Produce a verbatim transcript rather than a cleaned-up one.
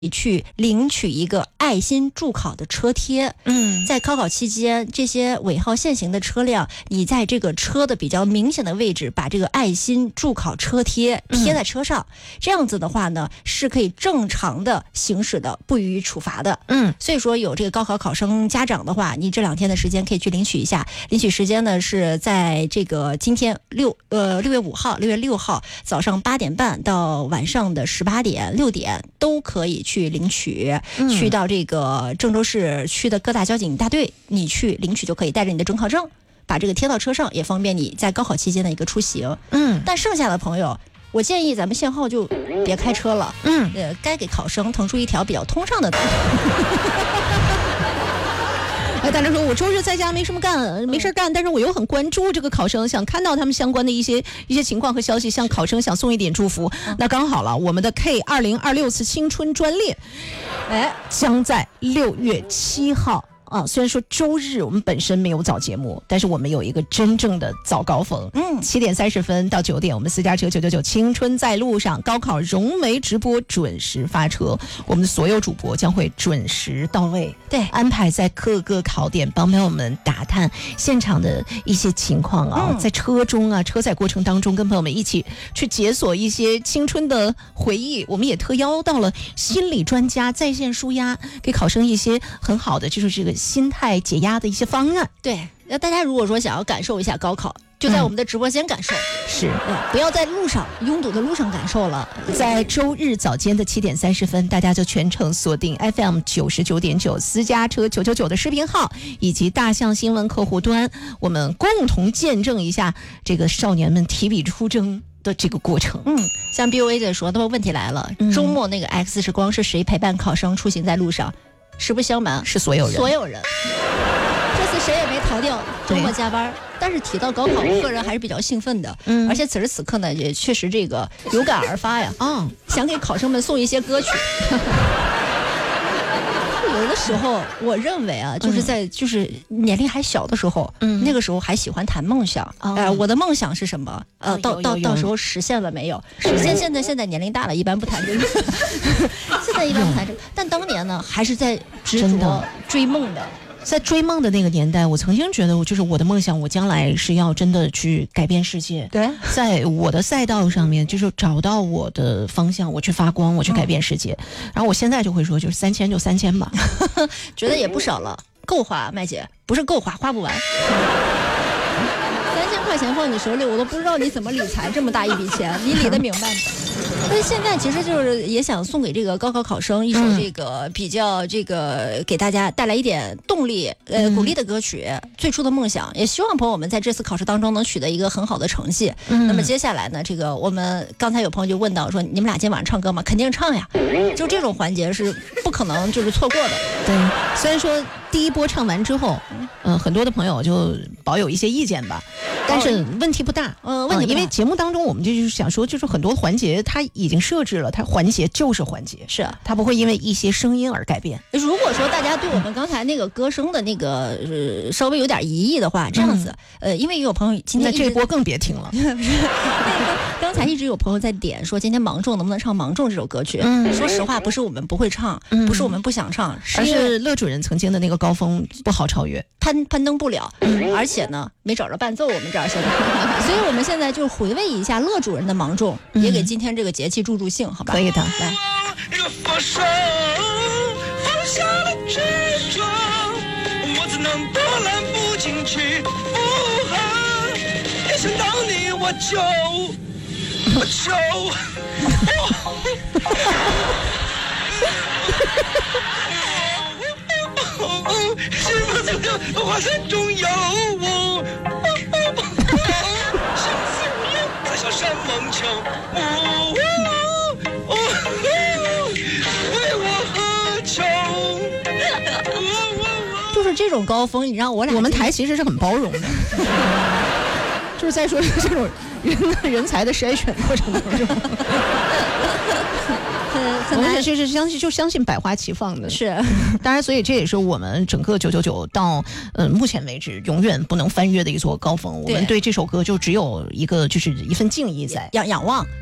去领取一个爱心助考的车贴。 嗯， 在高考期间，这些尾号限行的车辆，你在这个车的比较明显的位置，把这个爱心助考车贴贴在车上，嗯、这样子的话呢，是可以正常的行驶的，不予处罚的。 嗯， 所以说有这个高考考生家长的话，你这两天的时间可以去领取一下。领取时间呢是在这个今天六呃六月五号、六月六号早上八点半到晚上的十八点、六点都可以去领取。嗯、去到这个郑州市区的各大交警大队，你去领取就可以，带着你的准考证，把这个贴到车上，也方便你在高考期间的一个出行。 嗯， 但剩下的朋友，我建议咱们限号就别开车了。 嗯， 呃，该给考生腾出一条比较通畅的道路。 哎，大家说我周日在家没什么干，没事干，但是我又很关注这个考生，想看到他们相关的一些一些情况和消息，向考生想送一点祝福。嗯、那刚好了，我们的 K 二零二六次青春专列，哎，将在六月七号。啊，虽然说周日我们本身没有早节目，但是我们有一个真正的早高峰。嗯，七点三十分到九点，我们私家车九九九青春在路上，高考融媒直播准时发车，我们的所有主播将会准时到位， 对， 安排在各个考点帮朋友们打探现场的一些情况啊，嗯、在车中啊，车载过程当中跟朋友们一起去解锁一些青春的回忆。我们也特邀到了心理专家在线舒压，给考生一些很好的就是这个心态解压的一些方案。 对，那大家如果说想要感受一下高考，就在我们的直播间感受。 嗯、是、 嗯，不要在路上拥堵的路上感受了。 在周日早间的七点三十分，大家就全程锁定 F M 九十九点九私家车九九九的视频号以及大象新闻客户端，我们共同见证一下这个少年们提笔出征的这个过程。 嗯，像 B O A 在说，那么问题来了，嗯、周末那个 X 是光是谁陪伴考生出行在路上？实不相瞒， 是所有人， 所有人。这次谁也没逃掉周末加班，但是提到高考，我个人还是比较兴奋的。嗯，而且此时此刻呢，也确实这个有感而发呀。啊、嗯，想给考生们送一些歌曲。有的时候，我认为啊，就是在就是年龄还小的时候，嗯，那个时候还喜欢谈梦想。哎、嗯呃，我的梦想是什么？呃，到到到时候实现了没有？实现现在现在年龄大了，一般不谈这个。现在一般不谈这个，但当年呢，还是在执着追梦的。 在追梦的那个年代，我曾经觉得我就是我的梦想，我将来是要真的去改变世界。 对， 在我的赛道上面，就是找到我的方向，我去发光，我去改变世界。嗯、然后我现在就会说，就是三千就三千吧， 觉得也不少了，够花，麦姐不是够花，花不完。三千块钱放你手里，我都不知道你怎么理财，这么大一笔钱，你理得明白吗？所以现在其实就是也想送给这个高考考生一首这个比较这个给大家带来一点动力呃鼓励的歌曲《最初的梦想》，也希望朋友们在这次考试当中能取得一个很好的成绩。嗯、那么接下来呢，这个我们刚才有朋友就问到说，你们俩今天晚上唱歌吗？肯定唱呀，就这种环节是不可能就是错过的。 对，虽然说第一波唱完之后，嗯、呃，很多的朋友就保有一些意见吧，但是问题不大。 嗯、呃，问题不大、 呃、因为节目当中我们就是想说，就是很多环节它已经设置了，它环节就是环节， 是它不会因为一些声音而改变。 如果说大家对我们刚才那个歌声的那个、呃、稍微有点疑义的话，这样子，嗯、呃，因为也有朋友今天那这一波更别听了。 刚才一直有朋友在点说，今天芒种能不能唱《芒种》这首歌曲？嗯，说实话，不是我们不会唱，嗯、不是我们不想唱， 而是乐主任曾经的那个高峰不好超越， 攀攀登不了，嗯、而且呢，没找着伴奏，我们这儿现在，所以我们现在就回味一下乐主任的《芒种》，嗯、也给今天这个节气助助兴，好吧？ 可以的， 来。 放手，放下了执着，我只能波澜不惊去，不恨，也想到你我就我就是不是这华山中有我，相思无言在小山梦秋， 就是这种高峰，你让我俩， 我们台其实是很包容的，就是在说这种人人才的筛选过程当中，很很难，就是相信就相信百花齐放的， 是， 当然，所以这也是我们整个九九九到呃目前为止永远不能翻越的一座高峰。我们对这首歌就只有一个就是一份敬意在， 仰仰望。